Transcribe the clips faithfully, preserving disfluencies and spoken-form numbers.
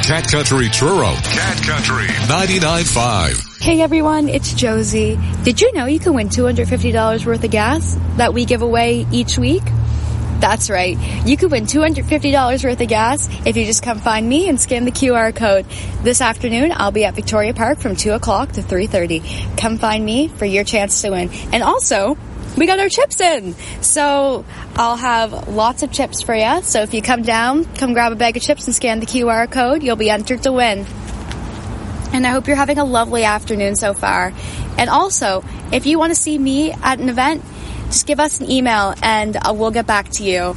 Cat Country Truro. Cat Country ninety-nine point five. Hey everyone, it's Josie. Did you know you can win two hundred fifty dollars worth of gas that we give away each week? That's right. You could win two hundred fifty dollars worth of gas if you just come find me and scan the Q R code. This afternoon, I'll be at Victoria Park from two o'clock to three thirty. Come find me for your chance to win. And also, we got our chips in. So I'll have lots of chips for you. So if you come down, come grab a bag of chips and scan the Q R code. You'll be entered to win. And I hope you're having a lovely afternoon so far. And also, if you want to see me at an event, just give us an email and uh, we'll get back to you.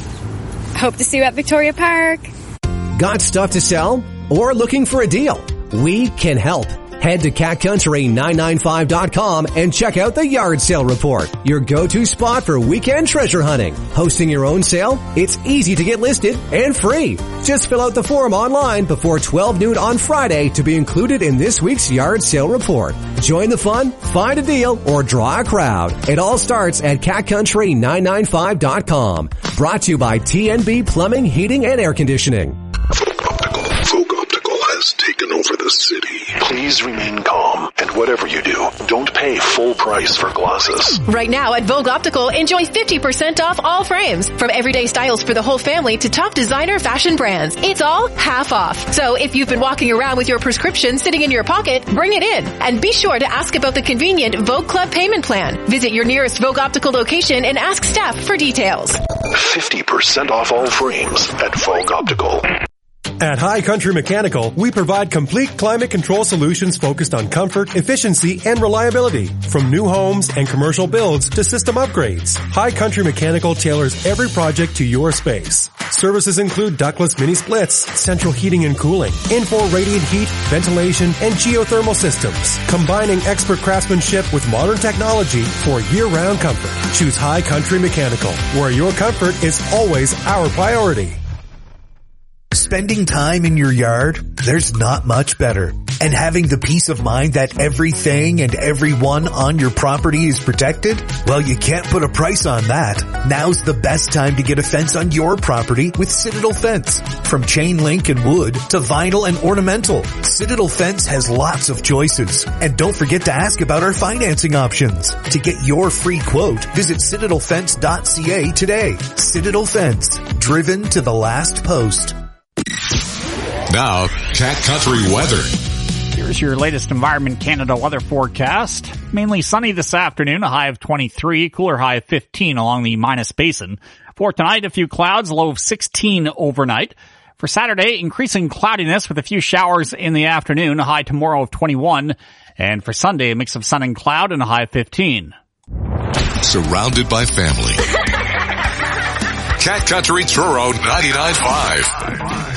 Hope to see you at Victoria Park. Got stuff to sell or looking for a deal? We can help. Head to cat country nine nine five dot com and check out the Yard Sale Report, your go-to spot for weekend treasure hunting. Hosting your own sale? It's easy to get listed and free. Just fill out the form online before twelve noon on Friday to be included in this week's Yard Sale Report. Join the fun, find a deal, or draw a crowd. It all starts at cat country nine nine five dot com. Brought to you by T N B Plumbing, Heating, and Air Conditioning. Folk Optical. Folk Optical has taken over the city. Please remain calm, and whatever you do, don't pay full price for glasses. Right now at Vogue Optical, enjoy fifty percent off all frames. From everyday styles for the whole family to top designer fashion brands. It's all half off. So if you've been walking around with your prescription sitting in your pocket, bring it in. And be sure to ask about the convenient Vogue Club payment plan. Visit your nearest Vogue Optical location and ask staff for details. fifty percent off all frames at Vogue Optical. At High Country Mechanical, we provide complete climate control solutions focused on comfort, efficiency, and reliability. From new homes and commercial builds to system upgrades, High Country Mechanical tailors every project to your space. Services include ductless mini splits, central heating and cooling, infrared radiant heat, ventilation, and geothermal systems, combining expert craftsmanship with modern technology for year-round comfort. Choose High Country Mechanical, where your comfort is always our priority. Spending time in your yard, there's not much better. And having the peace of mind that everything and everyone on your property is protected? Well, you can't put a price on that. Now's the best time to get a fence on your property with Citadel Fence. From chain link and wood to vinyl and ornamental, Citadel Fence has lots of choices. And don't forget to ask about our financing options. To get your free quote, visit citadel fence dot c a today. Citadel Fence, driven to the last post. Now, Cat Country weather. Here's your latest Environment Canada weather forecast. Mainly sunny this afternoon, a high of twenty-three, cooler high of fifteen along the Minas Basin. For tonight, a few clouds, low of sixteen overnight. For Saturday, increasing cloudiness with a few showers in the afternoon, a high tomorrow of twenty-one. And for Sunday, a mix of sun and cloud and a high of fifteen. Surrounded by family. Cat Country Truro ninety-nine point five.